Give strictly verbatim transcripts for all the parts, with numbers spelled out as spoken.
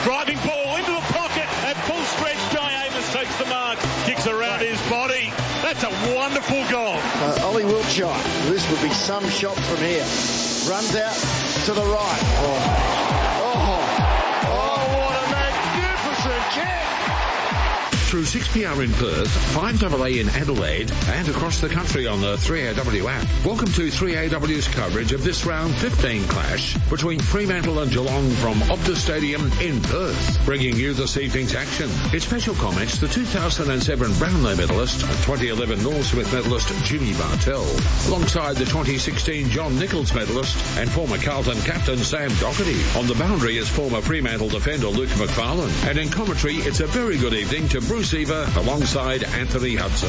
Driving ball into the pocket at full stretch. Jay Amos takes the mark, kicks around his body. That's a wonderful goal. Uh, Ollie Wiltshire, this would be some shot from here. Runs out to the right. Oh, oh, oh what a magnificent kick. Through six p r in Perth, five A A in Adelaide, and across the country on the three A W app. Welcome to three A W's coverage of this round fifteen clash between Fremantle and Geelong from Optus Stadium in Perth. Bringing you this evening's action. In special comments, the two thousand seven Brownlow medalist and twenty eleven Norm Smith medalist Jimmy Bartell, alongside the twenty sixteen John Nichols medalist and former Carlton captain Sam Docherty. On the boundary is former Fremantle defender Luke McFarlane. And in commentary, it's a very good evening to Bruce Eva alongside Anthony Hudson.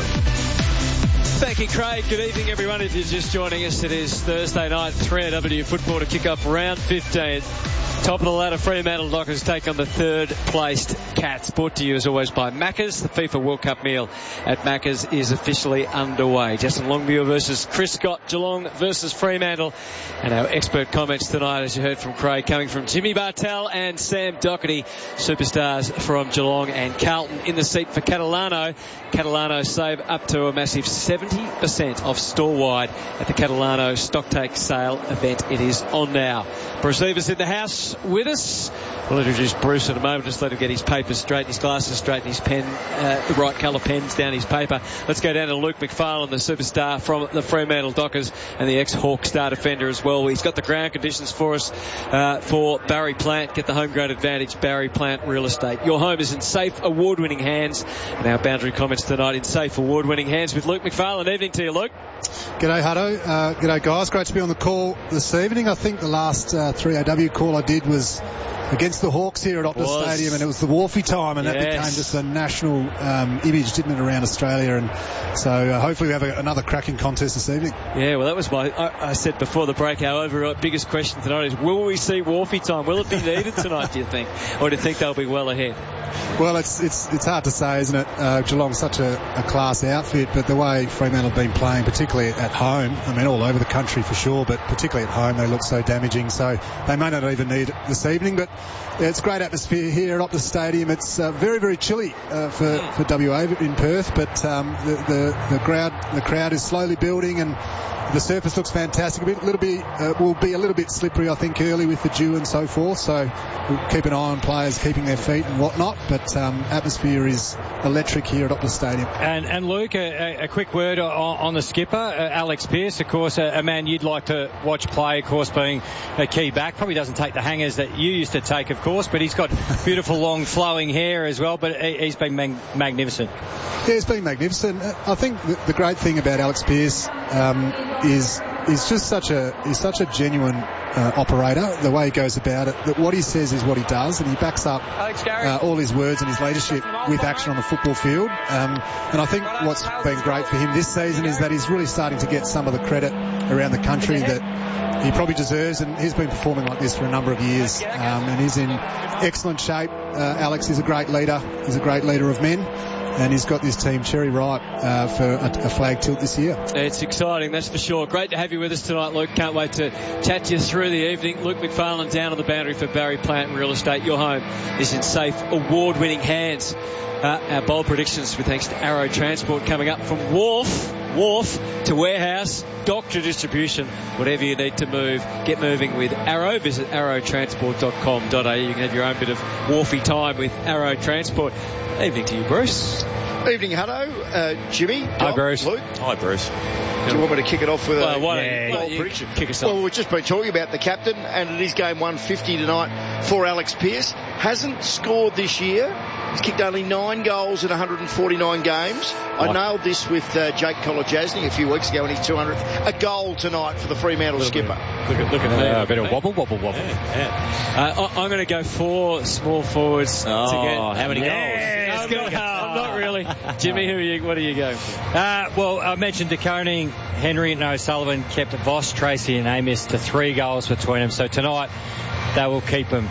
Thank you, Craig. Good evening, everyone. If you're just joining us, it is Thursday night, three A W football to kick off round fifteen. Top of the ladder, Fremantle Dockers take on the third-placed Cats. Brought to you, as always, by Macca's. The FIFA World Cup meal at Macca's is officially underway. Justin Longmuir versus Chris Scott. Geelong versus Fremantle. And our expert comments tonight, as you heard from Craig, coming from Jimmy Bartell and Sam Docherty, superstars from Geelong and Carlton. In the seat for Catalano. Catalano save up to a massive seventy percent off store-wide at the Catalano Stocktake sale event. It is on now. Bruce Eva's in the house with us. We'll introduce Bruce in a moment. Just let him get his papers straight, his glasses straight, and his pen, uh, the right colour pens down his paper. Let's go down to Luke McFarlane, the superstar from the Fremantle Dockers and the ex-Hawk star defender as well. He's got the ground conditions for us uh, for Barry Plant. Get the home ground advantage, Barry Plant Real Estate. Your home is in safe, award-winning hands. And our boundary comments tonight in safe, award-winning hands with Luke McFarlane. Evening to you, Luke. G'day, Hutto. Uh, g'day, guys. Great to be on the call this evening. I think the last uh, three A W call I did was against the Hawks here at Optus was. Stadium, and it was the Wharfie time, and yes. that became just a national um, image, didn't it, around Australia? And so uh, hopefully we have a, another cracking contest this evening. Yeah, well, that was my, I, I said before the break, our overall biggest question tonight is, will we see Wharfie time? Will it be needed tonight, do you think? Or do you think they'll be well ahead? Well, it's it's it's hard to say, isn't it? Uh, Geelong's such a, a class outfit, but the way Fremantle have been playing, particularly at home, I mean, all over the country for sure, but particularly at home, they look so damaging. So they may not even need it this evening, but yeah, it's great atmosphere here at Optus Stadium. It's uh, very, very chilly uh, for, for W A in Perth, but um, the, the the crowd the crowd is slowly building, and the surface looks fantastic. A bit, little bit uh, will be a little bit slippery, I think, early with the dew and so forth. So we'll keep an eye on players keeping their feet and whatnot. But um, atmosphere is electric here at Optus Stadium. And, and Luke, a, a quick word on, on the skipper, uh, Alex Pearce, of course, a, a man you'd like to watch play, of course, being a key back. Probably doesn't take the hangers that you used to take, of course, but he's got beautiful long flowing hair as well. But he, he's been mag- magnificent. Yeah, he's been magnificent. I think the, the great thing about Alex Pearce um, is he's just such a he's such a genuine uh, operator. The way he goes about it, that what he says is what he does, and he backs up uh, all his words and his leadership with action on the football field. Um, and I think what's been great for him this season is that he's really starting to get some of the credit around the country that he probably deserves, and he's been performing like this for a number of years, um, and he's in excellent shape. Uh, Alex is a great leader. He's a great leader of men. And he's got this team cherry ripe uh, for a, a flag tilt this year. It's exciting, that's for sure. Great to have you with us tonight, Luke. Can't wait to chat to you through the evening. Luke McFarlane down on the boundary for Barry Plant Real Estate. Your home is in safe, award-winning hands. Uh, our bold predictions with thanks to Arrow Transport coming up from Wharf, Wharf to Warehouse, dock to distribution. Whatever you need to move, get moving with Arrow. Visit arrow transport dot com dot a u. You can have your own bit of Wharfie time with Arrow Transport. Evening to you, Bruce. Evening, Hutto. Uh, Jimmy. Hi, Doc, Bruce. Luke. Hi, Bruce. Do you want me to kick it off with well, a why don't yeah, you, well, you prediction? Kick us off. Well, we've just been talking about the captain, and it is game one fifty tonight for Alex Pearce. Hasn't scored this year. He's kicked only nine goals in one hundred forty-nine games. I What? nailed this with uh, Jake Kolodjasny a few weeks ago in his two hundredth. A goal tonight for the Fremantle skipper. Look at, look at me. Uh, a bit of wobble, wobble, wobble. Yeah, yeah. Uh, I, I'm going to go four small forwards Oh, to get. how many Yes, goals? No, I'm, not, I'm not really. Jimmy, who are you? What are you going for? Uh, well, I mentioned De Koning, Henry and O'Sullivan kept Voss, Tracy and Amos to three goals between them. So tonight they will keep them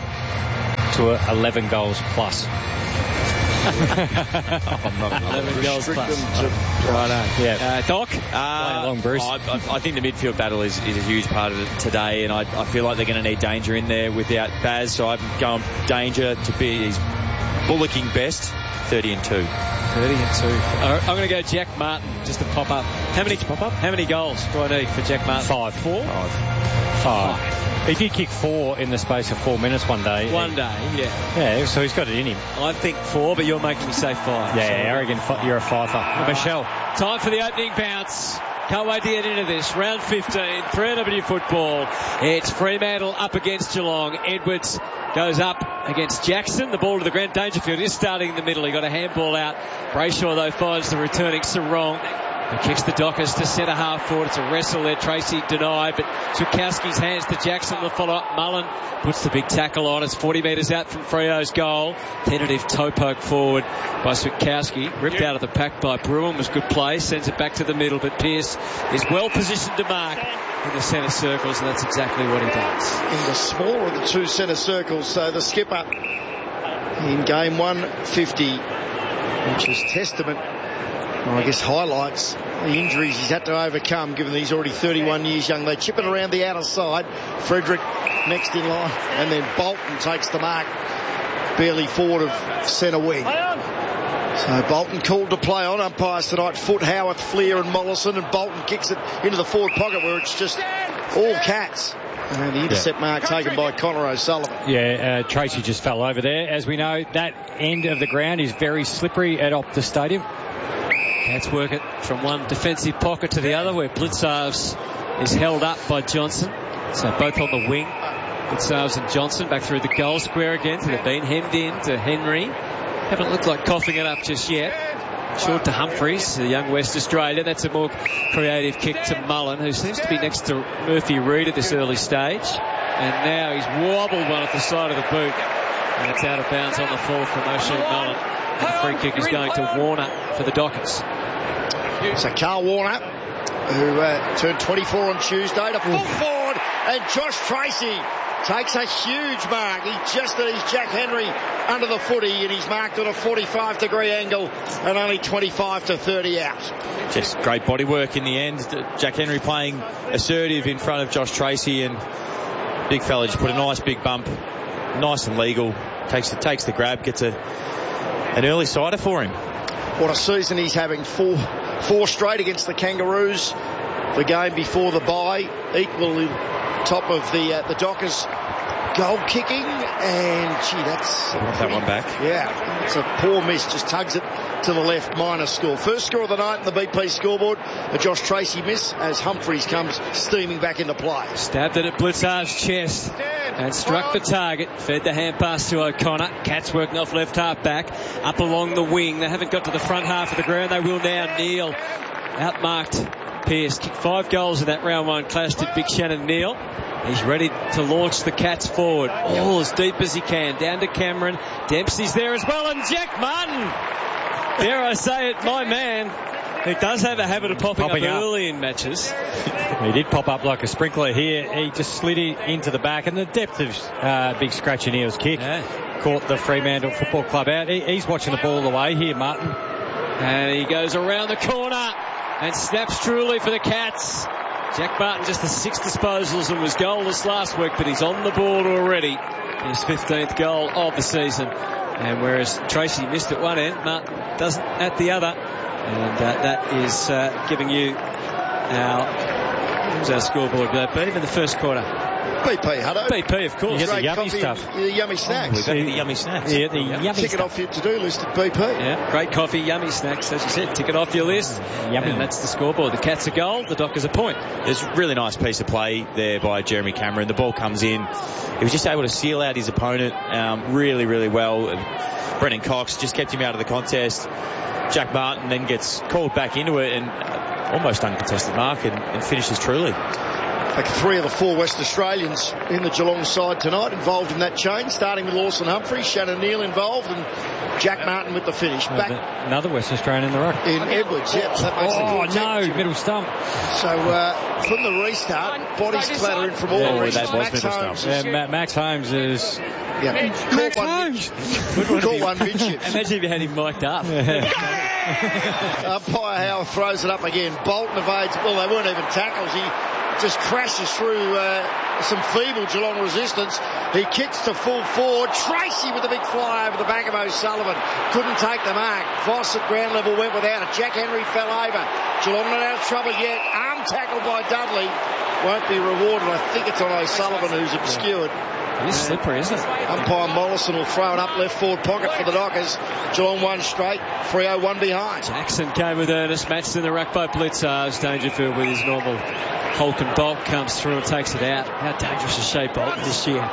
to eleven goals plus. eleven goals Restrict plus. them to Right, yeah. Uh, Doc? Uh, along, Bruce. I, I, I think the midfield battle is, is a huge part of it today, and I, I feel like they're going to need Danger in there without Baz, so I'm going Danger to be his bullocking best, thirty and two. thirty and two. Uh, I'm going to go Jack Martin just to pop up. How many pop up? How many goals do I need for Jack Martin? Five. Four? Five. Five. He did kick four in the space of four minutes one day. One day, yeah. Yeah, so he's got it in him. I think four, but you're making me say five. Yeah, so arrogant. You're a fiver. Michelle. Time for the opening bounce. Can't wait to get into this. Round fifteen, three W football. It's Fremantle up against Geelong. Edwards goes up against Jackson. The ball to the ground. Dangerfield is starting in the middle. He got a handball out. Brayshaw, though, finds the returning Sarong. He kicks the Dockers to centre half forward. It's a wrestle there. Tracy denied, but Switkowski's hands to Jackson. The follow-up. Mullen puts the big tackle on. It's forty metres out from Freo's goal. Tentative toe poke forward by Switkowski. Ripped out of the pack by Bruin. Was good play. Sends it back to the middle, but Pearce is well positioned to mark in the centre circles, and that's exactly what he does. In the smaller of the two centre circles, so the skipper in game one fifty, which is testament, well, I guess highlights the injuries he's had to overcome, given that he's already thirty-one years young. They chip it around the outer side. Frederick next in line, and then Bolton takes the mark barely forward of centre wing. So Bolton called to play on. Umpires tonight, Foot, Howarth, Fleer and Mollison, and Bolton kicks it into the forward pocket where it's just all Cats. And the intercept yeah. mark taken by Connor O'Sullivan. Yeah, uh, Tracy just fell over there. As we know, that end of the ground is very slippery at Optus Stadium. Cats work it from one defensive pocket to the other, where Blitzarves is held up by Johnson. So both on the wing. Blitzarves and Johnson back through the goal square again. So they've been hemmed in to Henry. Haven't looked like coughing it up just yet. Short to Humphreys, the young West Australia. That's a more creative kick to Mullen, who seems to be next to Murphy Reid at this early stage. And now he's wobbled one at the side of the boot. And it's out of bounds on the fall from O'Shea Mullen. And the free kick is going to Warner for the Dockers. So Carl Warner, who uh, turned twenty-four on Tuesday, to full forward, and Josh Tracy takes a huge mark. He just leaves Jack Henry under the footy, and he's marked at a forty-five degree angle and only twenty-five to thirty out. Just great body work in the end. Jack Henry playing assertive in front of Josh Tracy, and big fella just put a nice big bump, nice and legal. Takes the, takes the grab, gets a an early sider for him. What a season he's having. Four, four straight against the Kangaroos. The game before the bye, equally top of the uh, the Dockers goal kicking, and gee, that's that pretty, one back. Yeah, it's a poor miss. Just tugs it to the left. Minor score. First score of the night in the B P scoreboard. A Josh Tracy miss as Humphreys comes steaming back into play. Stabbed it at Blitzar's chest and struck the target. Fed the hand pass to O'Connor. Cats working off left half back up along the wing. They haven't got to the front half of the ground. They will now. Neal outmarked Pearce. Kicked five goals in that round one clash to Big Shannon Neal. He's ready to launch the Cats forward. All as deep as he can. Down to Cameron. Dempsey's there as well. And Jack Martin. Dare I say it, my man. He does have a habit of popping, popping up, up early in matches. He did pop up like a sprinkler here. He just slid into the back, and the depth of uh, Big Scratch and Neal's kick yeah. caught the Fremantle Football Club out. He, he's watching the ball away here, Martin. And he goes around the corner and snaps truly for the Cats. Jack Martin just the six disposals and was goalless last week, but he's on the board already. His fifteenth goal of the season. And whereas Tracy missed at one end, Martin doesn't at the other. And uh, that is uh, giving you our, what was our scoreboard that be in the first quarter? B P, Hutto. B P, of course. You get the yummy stuff. The yummy snacks. Oh, we've got the yummy snacks. Yeah, the yummy, yummy Tick stuff. it off your to-do list at B P. Yeah, great coffee, yummy snacks, as you said. Tick it off your list. Yummy. And that's the scoreboard. The Cats a goal, the Dockers a point. There's a really nice piece of play there by Jeremy Cameron. The ball comes in. He was just able to seal out his opponent um, really, really well. Brendan Cox just kept him out of the contest. Jack Martin then gets called back into it and almost uncontested mark and, and finishes truly. like three of the four West Australians in the Geelong side tonight involved in that change, starting with Lawson Humphrey, Shannon Neal involved, and Jack Martin with the finish. Back another West Australian in the ruck. In Edwards, yeah. That makes oh, the no, team. Middle stump. So uh, from the restart, bodies clatter in from all yeah, regions. That was Max Holmes. Yeah, Ma- Max Holmes is... Yeah. Max Holmes. Caught one mid-ship. Imagine if you had him mic'd up. Umpire Howard throws it up again. Bolton evades. Well, they weren't even tackles. He just crashes through uh, some feeble Geelong resistance. He kicks to full forward. Tracy with a big fly over the back of O'Sullivan. Couldn't take the mark. Voss at ground level went without it. Jack Henry fell over. Geelong not out of trouble yet. Arm tackle by Dudley. Won't be rewarded. I think it's on O'Sullivan, who's obscured. It is slippery, isn't it? Umpire Mollison will throw it up left forward pocket for the Dockers. Geelong one straight, three oh one behind. Jackson came with earnest, matched in the ruck by Blitzars. Dangerfield with his normal Hulk and Bolt comes through and takes it out. How dangerous is Shea Bolton this year?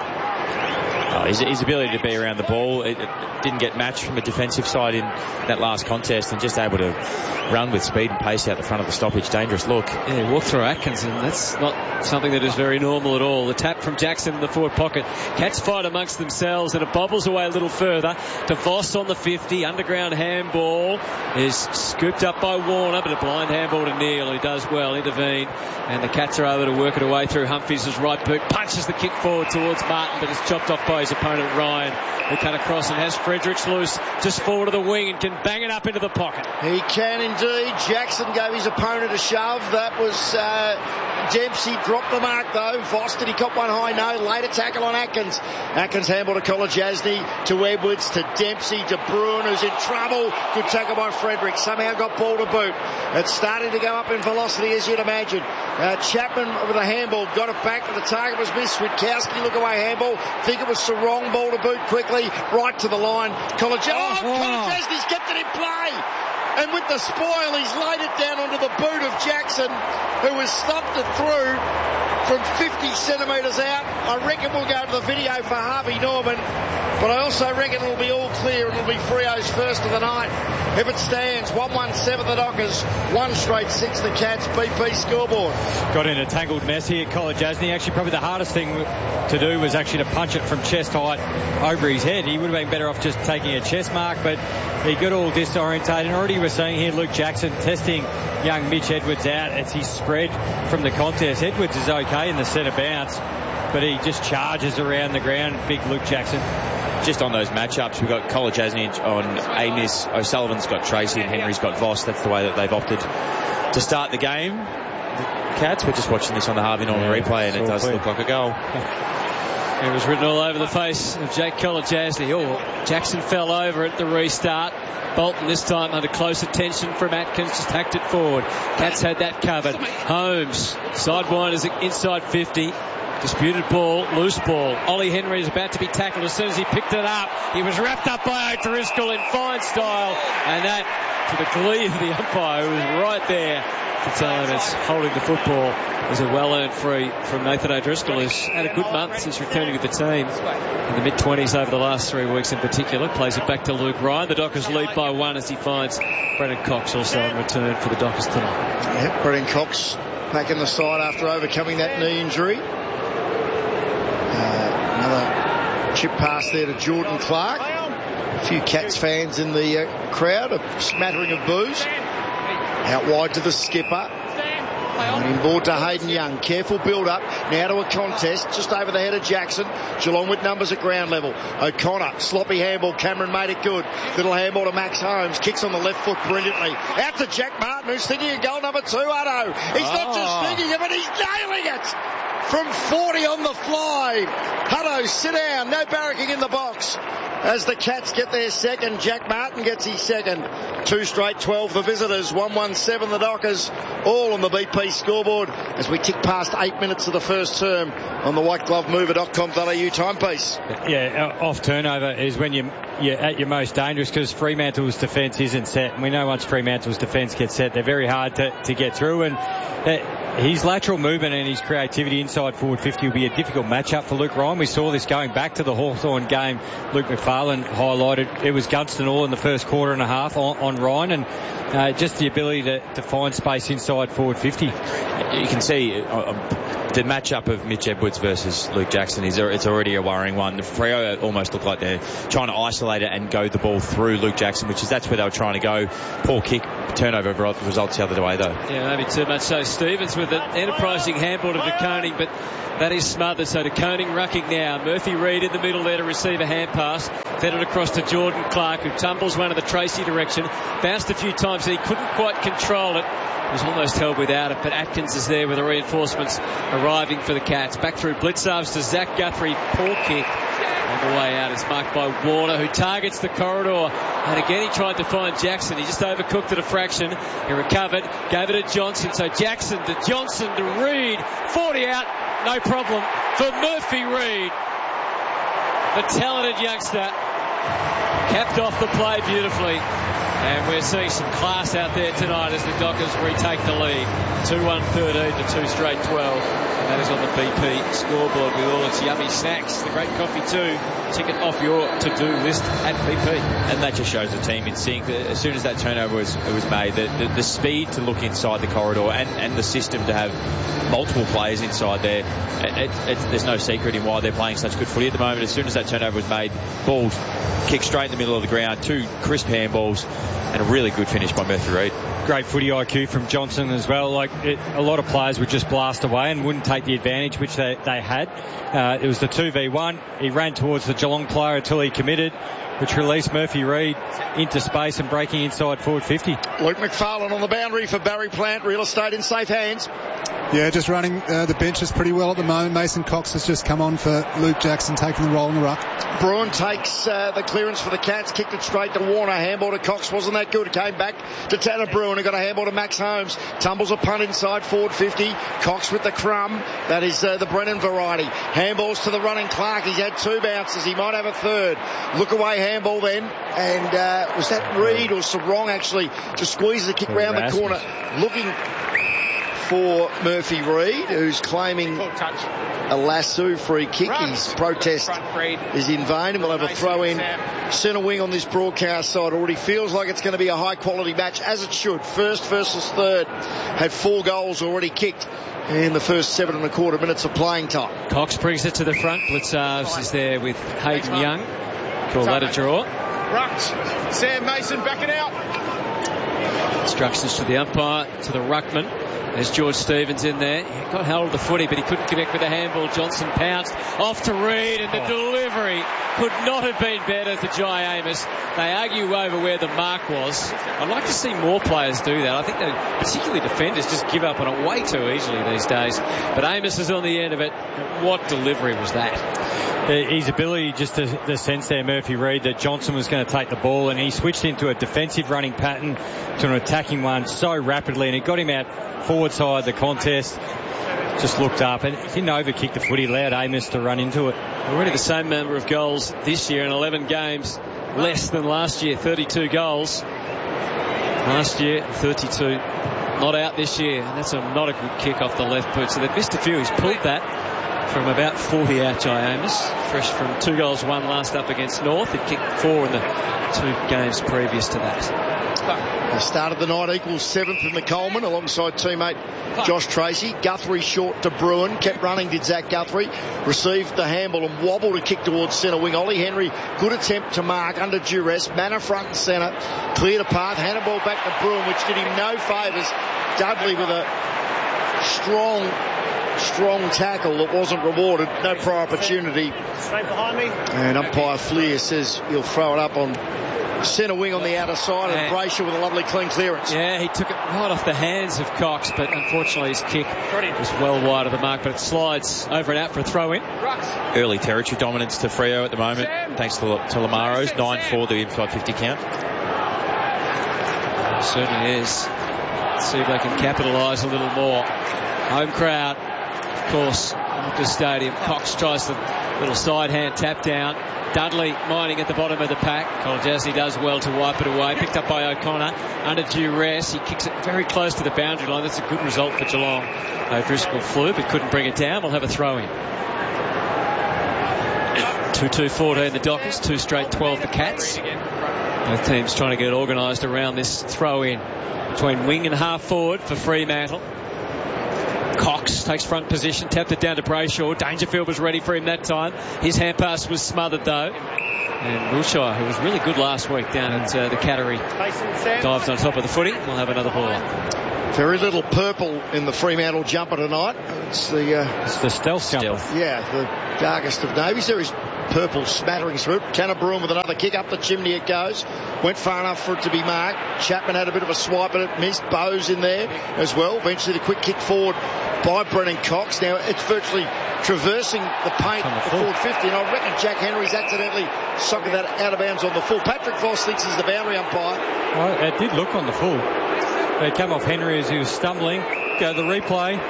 Oh, his, his ability to be around the ball, it, it didn't get matched from the defensive side in that last contest, and just able to run with speed and pace out the front of the stoppage. Dangerous look. Yeah, walk through Atkinson. That's not something that is very normal at all. The tap from Jackson in the forward pocket. Cats fight amongst themselves, and it bobbles away a little further to Voss on the fifty. Underground handball is scooped up by Warner, but a blind handball to Neal, who does well, intervene, and the Cats are able to work it away through Humphries' right boot. Punches the kick forward towards Martin, but it's chopped off by his opponent Ryan, who cut across and has Fredericks loose just forward of the wing and can bang it up into the pocket. He can indeed. Jackson gave his opponent a shove. That was uh, Dempsey dropped the mark though. Voss, did he cop one high? No. Later tackle on Atkins. Atkins handball to Kolodjasny, to Edwards, to Dempsey, to Bruin, who's in trouble. Good tackle by Fredericks. Somehow got ball to boot. It's starting to go up in velocity, as you'd imagine. Uh, Chapman with a handball got it back, but the target was missed. Witkowski look away handball. Think it was the wrong ball to boot quickly. Right to the line. Kolodjasny. Oh, oh. Kolodjasny's kept it in play. And with the spoil, he's laid it down onto the boot of Jackson, who has stumped it through from fifty centimetres out. I reckon we'll go to the video for Harvey Norman, but I also reckon it'll be all clear and it'll be Freo's first of the night. If it stands, one one seven the Dockers, one straight six the Cats. B P scoreboard. Got in a tangled mess here, Kolodjasny. Actually, probably the hardest thing to do was actually to punch it from chest height over his head. He would have been better off just taking a chest mark, but he got all disorientated. And already we're seeing here Luke Jackson testing young Mitch Edwards out as he spread from the contest. Edwards is okay in the centre bounce, but he just charges around the ground. Big Luke Jackson. Just on those matchups, we've got Kolodjasny on Amos, O'Sullivan's got Tracy, and Henry's got Voss. That's the way that they've opted to start the game. The Cats, we're just watching this on the Harvey Norman yeah, replay, and it does clear. Look like a goal. It was written all over the face of Jake Kolodjasny. Oh, Jackson fell over at the restart. Bolton this time under close attention from Atkins, just hacked it forward. Cats had that covered. Holmes, sidewinders inside fifty. Disputed ball, loose ball. Ollie Henry is about to be tackled. As soon as he picked it up, he was wrapped up by O'Driscoll in fine style. And that, to the glee of the umpire, who was right there to tell him it's holding the football, was a well-earned free from Nathan O'Driscoll, who's had a good month since returning to the team. In the mid-twenties over the last three weeks in particular. Plays it back to Luke Ryan. The Dockers lead by one as he finds Brendan Cox also in return for the Dockers tonight. Yep, Brendan Cox back in the side after overcoming that knee injury. Uh, another chip pass there to Jordan Clark. A few Cats fans in the uh, crowd, a smattering of boos. Out wide to the skipper. And inboard to Hayden Young. Careful build-up. Now to a contest just over the head of Jackson. Geelong with numbers at ground level. O'Connor, sloppy handball. Cameron made it good. Little handball to Max Holmes. Kicks on the left foot brilliantly. Out to Jack Martin, who's thinking of goal number two, Hutto. He's oh. not just thinking of it, he's nailing it. From forty on the fly. Hutto, sit down. No barracking in the box. As the Cats get their second, Jack Martin gets his second. Two straight twelve, the visitors. one one seven, the Dockers. All on the B P scoreboard as we tick past eight minutes of the first term on the white glove mover dot com dot a u timepiece. Yeah, off turnover is when you, you're at your most dangerous, because Fremantle's defence isn't set. And we know once Fremantle's defence gets set, they're very hard to, to get through. And uh, his lateral movement and his creativity inside forward fifty will be a difficult matchup for Luke Ryan. We saw this going back to the Hawthorn game. Luke McFarlane highlighted it was Gunston all in the first quarter and a half on, on Ryan, and uh, just the ability to, to find space inside forward fifty. You can see uh, the matchup of Mitch Edwards versus Luke Jackson is it's already a worrying one. Freo almost look like they're trying to isolate it and go the ball through Luke Jackson, which is that's where they were trying to go. Poor kick, turnover results the other way though. Yeah, maybe too much so. Stevens with an enterprising handball to De Koning, but that is smothered. So De Koning rucking now. Murphy Reid in the middle there to receive a hand pass. Fed it across to Jordan Clark, who tumbles one in the Tracy direction. Bounced a few times and he couldn't quite control it. He was almost held without it, but Atkins is there with the reinforcements arriving for the Cats. Back through Blitzarves to Zach Guthrie. Poor kick. On the way out is marked by Warner, who targets the corridor. And again, he tried to find Jackson. He just overcooked it a fraction. He recovered, gave it to Johnson. So Jackson to Johnson to Reid. forty out, no problem for Murphy Reid. The talented youngster capped off the play beautifully. And we're seeing some class out there tonight as the Dockers retake the lead. two one thirteen to two straight twelve. And that is on the B P scoreboard with all its yummy snacks. The great coffee too. Ticket off your to-do list at B P. And that just shows the team in sync. As soon as that turnover was, was made, the, the, the speed to look inside the corridor and, and the system to have multiple players inside there, it, it, it, there's no secret in why they're playing such good footy at the moment. As soon as that turnover was made, ball kicked straight in the middle of the ground, two crisp handballs, and a really good finish by Murphy Reid. Great footy I Q from Johnson as well. Like it, a lot of players would just blast away and wouldn't take the advantage which they, they had. Uh, it was the two v one. He ran towards the Geelong player until he committed, which released Murphy Reid into space and breaking inside forward fifty. Luke McFarlane on the boundary for Barry Plant. Real estate in safe hands. Yeah, just running uh, the benches pretty well at the moment. Mason Cox has just come on for Luke Jackson, taking the role in the ruck. Bruin takes uh, the clearance for the Cats, kicked it straight to Warner. Handball to Cox wasn't that good. It came back to Tanner Bruin, who got a handball to Max Holmes. Tumbles a punt inside forward fifty. Cox with the crumb. That is uh, the Brennan variety. Handballs to the running Clark. He's had two bounces. He might have a third. Look away handball then. And uh, was that Reid or Sarong actually to squeeze the kick round the corner, looking for Murphy Reid, who's claiming a lasso free kick. His protest is in vain, and we'll have a throw in centre wing on this broadcast side. Already feels like it's going to be a high quality match, as it should. First versus third. Had four goals already kicked in the first seven and a quarter minutes of playing time. Cox brings it to the front. Blitzarves is there with Hayden Young. Call that a draw. Rucks. Sam Mason backing out. Instructions to the umpire, to the ruckman. There's George Stevens in there. He got hold of the footy, but he couldn't connect with the handball. Johnson pounced off to Reid, and the oh. delivery could not have been better to Jai Amos. They argue over where the mark was. I'd like to see more players do that. I think that particularly defenders just give up on it way too easily these days. But Amos is on the end of it. What delivery was that? His ability just to, to sense there, Murphy Reid, that Johnson was going to take the ball, and he switched into a defensive running pattern to an attacking one so rapidly, and it got him out forward side the contest. Just looked up and he didn't overkick the footy, allowed Amos to run into it. Already the same number of goals this year in eleven games, less than last year, thirty-two goals. Last year, thirty-two. Not out this year. And that's a, not a good kick off the left boot. So they've missed a few. He's pulled that from about forty out, Jai Amos. Fresh from two goals, one last up against North. He kicked four in the two games previous to that. They started the night equals seventh in the Coleman alongside teammate Josh Tracy. Guthrie short to Bruin. Kept running, did Zach Guthrie. Received the handball and wobbled a kick towards centre wing. Ollie Henry, good attempt to mark under duress. Manor front and centre. Cleared a path. Handed ball back to Bruin, which did him no favours. Dudley with a strong, strong tackle that wasn't rewarded. No prior opportunity. Straight behind me. And umpire Fleer says he'll throw it up on centre wing on the outer side, and Brayshaw with a lovely clean clearance. Yeah, he took it right off the hands of Cox, but unfortunately his kick was well wide of the mark, but it slides over and out for a throw in. Early territory dominance to Freo at the moment, thanks to, to Lamaros. nine four the inside fifty count. It certainly is. Let's see if they can capitalise a little more. Home crowd, of course, at the stadium. Cox tries the little side hand tap down. Dudley mining at the bottom of the pack. Kolajasny does well to wipe it away. Picked up by O'Connor under duress. He kicks it very close to the boundary line. That's a good result for Geelong. O'Driscoll flew but couldn't bring it down. We'll have a throw in. two two fourteen the Dockers. Two straight twelve the Cats. Both teams trying to get organised around this throw in between wing and half forward for Fremantle. Cox takes front position, tapped it down to Brayshaw. Dangerfield was ready for him that time. His hand pass was smothered though. And Wiltshire, who was really good last week down at uh, the Cattery, dives on top of the footy. We'll have another ball. Very little purple in the Fremantle jumper tonight. It's the uh, it's the stealth jumper. Yeah, the darkest of navies. There is purple smattering through it. Tanner Broome with another kick up the chimney it goes. Went far enough for it to be marked. Chapman had a bit of a swipe at it, missed. Bowes in there as well. Eventually the quick kick forward by Brennan Cox. Now it's virtually traversing the paint the at the forward fifty, and I reckon Jack Henry's accidentally socketed that out of bounds on the full. Patrick Voss thinks he's the boundary umpire. Well, it did look on the full. They come off Henry as he was stumbling. Go to the replay.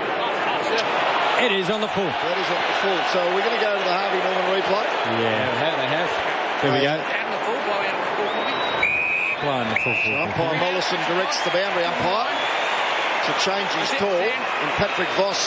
It is on the full. That is on the full. So we're going to go to the Harvey Norman replay. Yeah, They have. there we go. And the full blow out of the full. Blowing the full. So umpire Mollison directs the boundary umpire to change his call, and Patrick Voss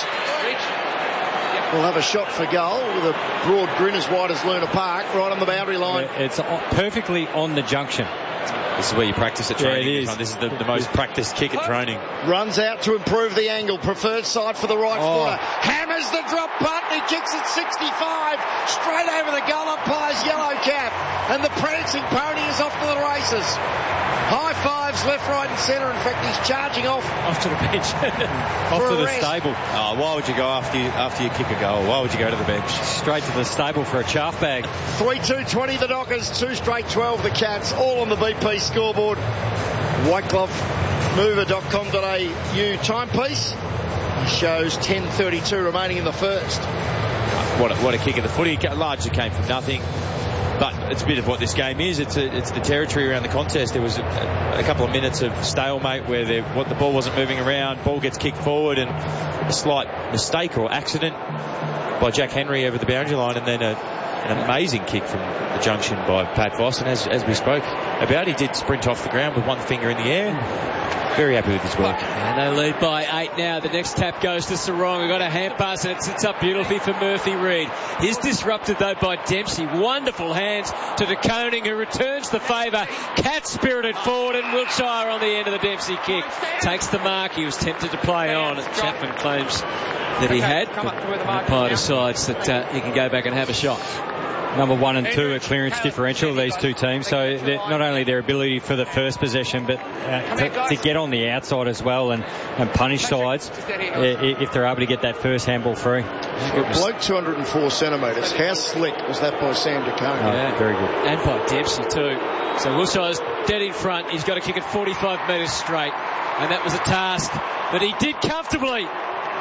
will have a shot for goal with a broad grin as wide as Luna Park right on the boundary line. It's perfectly on the junction. This is where you practice at training. Yeah, it is. This is the, the most practiced kick at training. Runs out to improve the angle. Preferred side for the right Oh. footer. Hammers the drop punt. He kicks it sixty-five. Straight over the goal. Umpire's yellow cap. And the prancing pony is off to the races. High fives left, right and centre. In fact, he's charging off. Off to the bench. Off For to a the rest. stable. Oh, why would you go after you, after you kick a goal? Why would you go to the bench? Straight to the stable for a chaff bag. three two twenty the Dockers. Two straight twelve the Cats. All on the B P scoreboard. white glove mover dot com dot a u timepiece shows ten thirty-two remaining in the first. What a, what a kick of the footy. Largely came from nothing. But it's a bit of what this game is. It's a, it's the territory around the contest. There was a, a couple of minutes of stalemate where the, what, the ball wasn't moving around. Ball gets kicked forward and a slight mistake or accident by Jack Henry over the boundary line, and then a, an amazing kick from the junction by Pat Voss. And as, as we spoke about, he did sprint off the ground with one finger in the air. Very happy with his work. And they lead by eight now. The next tap goes to Sarong. We've got a hand pass and it sits up beautifully for Murphy Reid. He's disrupted though by Dempsey. Wonderful hands to De Koning, who returns the favour. Cat spirited forward, and Wiltshire on the end of the Dempsey kick takes the mark. He was tempted to play on. Chapman claims that he had, but the umpire decides that uh, he can go back and have a shot. Number one and two at clearance differential, these two teams. So not only their ability for the first possession, but uh, to, to get on the outside as well and, and punish sides if they're able to get that first handball free. Bloke two hundred four centimetres. How slick was that by Sam De Koning? Oh, Yeah. very good. And by Dempsey too. So Wilshire's dead in front. He's got to kick it forty-five metres straight. And that was a task that he did comfortably.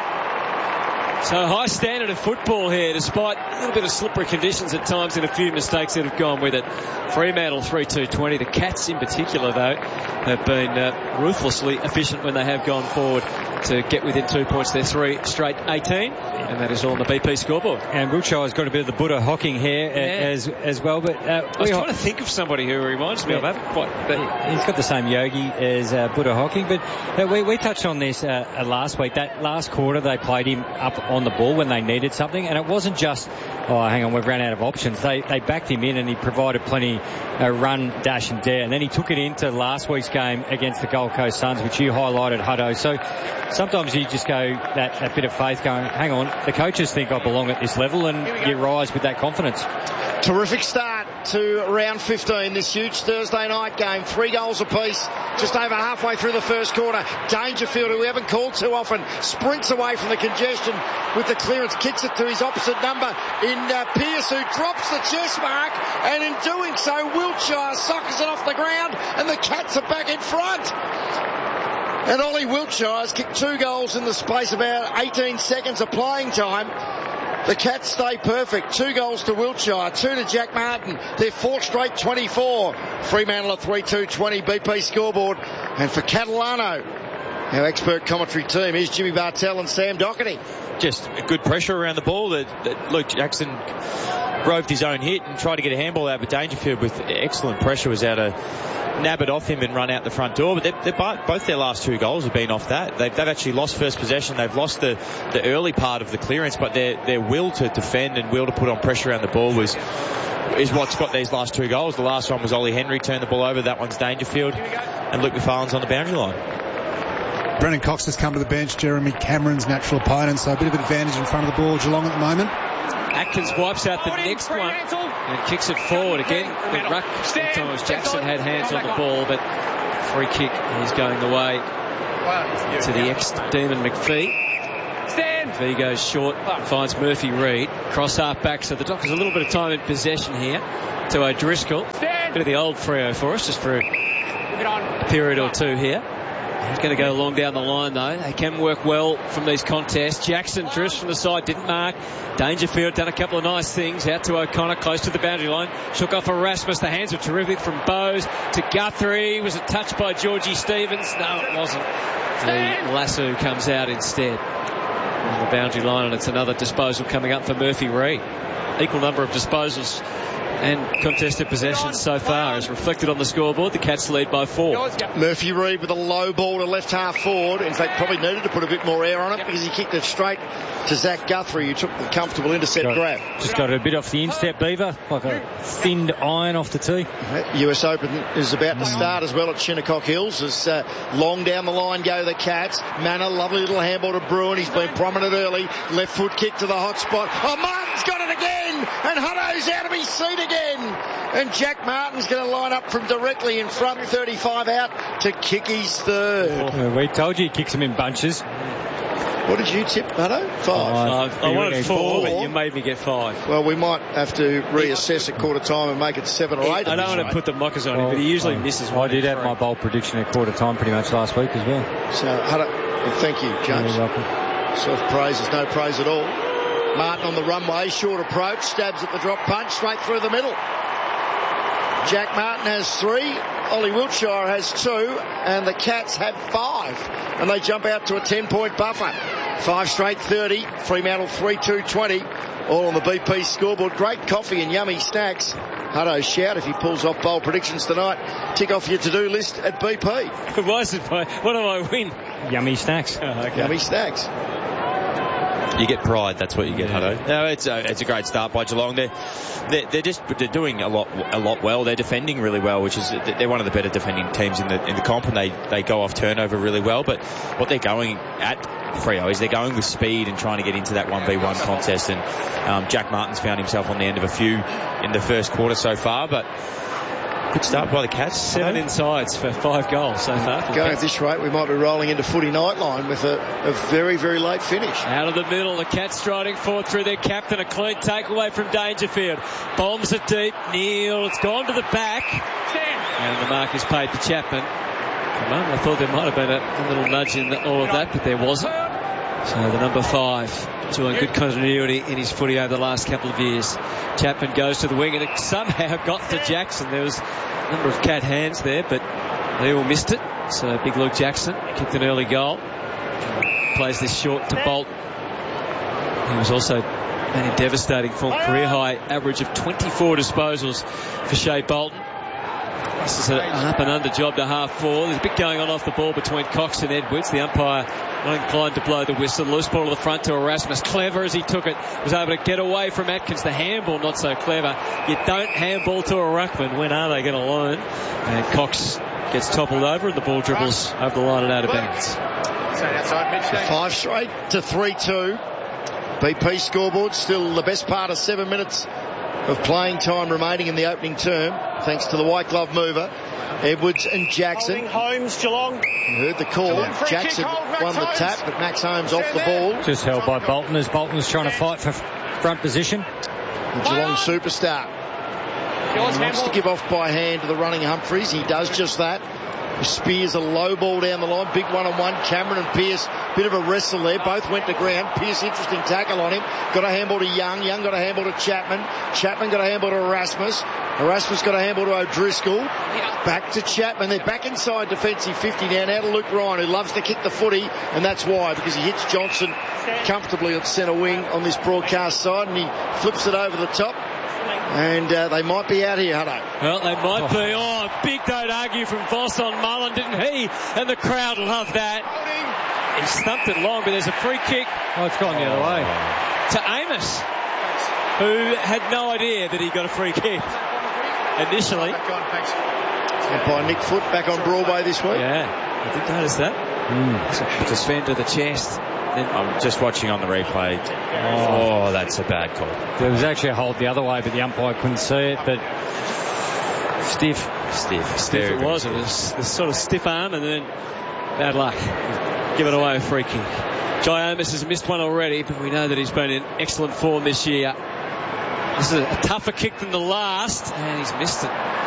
So high standard of football here, despite a little bit of slippery conditions at times and a few mistakes that have gone with it. Fremantle three two twenty. The Cats in particular, though, have been uh, ruthlessly efficient when they have gone forward to get within two points. They're three straight eighteen, and that is all on the B P scoreboard. And Wilshire's got a bit of the Buddha hocking here Yeah. as as well. But uh, I was we trying to think of somebody who reminds me Yeah. of. I haven't quite. But He's got the same yogi as uh, Buddha Hocking, but uh, we, we touched on this uh, uh, last week. That last quarter, they played him up on the ball when they needed something, and it wasn't just, oh, hang on, we've run out of options. They they backed him in, and he provided plenty uh, run, dash, and dare. And then he took it into last week's game against the Gold Coast Suns, which you highlighted, Hutto. So sometimes you just go that, that bit of faith, going, hang on, the coaches think I belong at this level, and you rise with that confidence. Terrific start to round fifteen, this huge Thursday night game. Three goals apiece, just over halfway through the first quarter. Dangerfield, who we haven't called too often, sprints away from the congestion with the clearance, kicks it to his opposite number in uh, Pearce, who drops the chest mark, and in doing so, Wiltshire soccers it off the ground, and the Cats are back in front. And Ollie Wiltshire has kicked two goals in the space of about eighteen seconds of playing time. The Cats stay perfect. Two goals to Wiltshire, two to Jack Martin. They're four straight twenty-four. Fremantle at three two twenty B P scoreboard. And for Catalano, our expert commentary team, is Jimmy Bartell and Sam Doherty. Just good pressure around the ball that, that Luke Jackson roved his own hit and tried to get a handball out, but Dangerfield with excellent pressure was able to nab it off him and run out the front door. But they're, they're both, both their last two goals have been off that. They've, they've actually lost first possession. They've lost the, the early part of the clearance, but their their will to defend and will to put on pressure around the ball was is what's got these last two goals. The last one was Ollie Henry turned the ball over. That one's Dangerfield, and Luke McFarlane's on the boundary line. Brennan Cox has come to the bench, Jeremy Cameron's natural opponent, so a bit of advantage in front of the ball, Geelong at the moment. Atkins wipes out the next one and kicks it forward again. The ruck, sometimes Jackson had hands on the ball, but free kick is going the way to the ex-Demon McPhee. McPhee goes short, finds Murphy Reid. Cross half back, so the Dockers a little bit of time in possession here to O'Driscoll. Bit of the old Freo for us, just for a period or two here. He's going to go long down the line, though. They can work well from these contests. Jackson drifts from the side, didn't mark. Dangerfield done a couple of nice things. Out to O'Connor, close to the boundary line. Shook off Erasmus. The hands were terrific from Bowes to Guthrie. Was it touched by Georgie Stevens? No, it wasn't. The lasso comes out instead on the boundary line, and it's another disposal coming up for Murphy Reid. Equal number of disposals and contested possessions so far as reflected on the scoreboard. The Cats lead by four. Murphy Reid with a low ball to left half forward. In fact, probably needed to put a bit more air on it because he kicked it straight to Zach Guthrie, who took the comfortable intercept got, grab. Just got a bit off the instep, Beaver, like a thinned iron off the tee. U S Open is about to start as well at Shinnecock Hills as uh, long down the line go the Cats. Manor, lovely little handball to Bruin. He's been prominent early. Left foot kick to the hot spot. Oh, Martin's got it again! And Hutto's out of his seat again! And Jack Martin's going to line up from directly in front, thirty-five out to kick his third. Oh, we told you he kicks them in bunches. What did you tip, Hutto? Five. Five. I wanted four, but you made me get five. Well, we might have to reassess at quarter time and make it seven or eight. I don't want to put the mockers on well, him, but he usually uh, misses one. I did have my bold prediction at quarter time pretty much last week as well. So, Hutto, well, thank you, James. You're welcome. Self-praise is no praise at all. Martin on the runway, short approach, stabs at the drop punch, straight through the middle. Jack Martin has three, Ollie Wiltshire has two, and the Cats have five. And they jump out to a ten-point buffer. Five straight thirty, Fremantle three two twenty, all on the B P scoreboard. Great coffee and yummy snacks. Hutto shout if he pulls off bold predictions tonight. Tick off your to-do list at B P. Why is it, what do I win? Yummy snacks. Oh, okay. Yummy snacks. You get pride, that's what you get, Hutto. No, it's a, it's a great start by Geelong. They're, they're, they're just they're doing a lot a lot well. They're defending really well, which is they're one of the better defending teams in the in the comp, and they, they go off turnover really well. But what they're going at, Freo, is they're going with speed and trying to get into that one v one contest. And um, Jack Martin's found himself on the end of a few in the first quarter so far, but good start by the Cats. Seven insides for five goals so far. Going at this rate, we might be rolling into footy nightline with a, a very, very late finish. Out of the middle, the Cats striding forward through their captain. A clean takeaway from Dangerfield. Bombs it deep. Neil, it's gone to the back. And the mark is paid to Chapman. For a moment, I thought there might have been a, a little nudge in the, all of that, but there wasn't. So the number five showing good continuity in his footy over the last couple of years. Chapman goes to the wing and it somehow got to Jackson. There was a number of cat hands there, but they all missed it. So big Luke Jackson kicked an early goal. Plays this short to Bolt. He was also in devastating form. Career high average of twenty-four disposals for Shea Bolton. This is an up and under job to half four. There's a bit going on off the ball between Cox and Edwards. The umpire not inclined to blow the whistle. Loose ball to the front to Erasmus. Clever as he took it. Was able to get away from Atkins. The handball not so clever. You don't handball to a ruckman. When are they going to learn? And Cox gets toppled over and the ball dribbles over the line and out of bounds. Five straight to three two. B P scoreboard still the best part of seven minutes of playing time remaining in the opening term, thanks to the white glove mover, Edwards and Jackson. Holmes, Geelong. You heard the call. Jackson won the tap, but Max Holmes off the ball. Just held by Bolton as Bolton's trying to fight for front position. The Geelong superstar. He wants to give off by hand to the running Humphreys. He does just that. Spears a low ball down the line, big one-on-one. Cameron and Pearce, bit of a wrestle there. Both went to ground. Pearce, interesting tackle on him. Got a handball to Young. Young got a handball to Chapman. Chapman got a handball to Erasmus. Erasmus got a handball to O'Driscoll. Back to Chapman. They're back inside defensive fifty now. Now to Luke Ryan, who loves to kick the footy, and that's why, because he hits Johnson comfortably at centre wing on this broadcast side, and he flips it over the top. And uh, they might be out here, Hutto. Well, they might be. Oh, big don't argue from Voss on Mullen, didn't he? And the crowd loved that. He stumped it long, but there's a free kick. Oh, it's gone the other way. To Amos, who had no idea that he got a free kick initially. And by Nick Foot back on Broadway this week. Yeah, I did notice that. Mm. It's a defend to the chest. I'm just watching on the replay. Oh, that's a bad call. There was actually a hold the other way, but the umpire couldn't see it. But stiff. Stiff. Stiff it was. It was the sort of stiff arm and then bad luck. Give it away a free kick. Jai Amos has missed one already, but we know that he's been in excellent form this year. This is a tougher kick than the last, and he's missed it.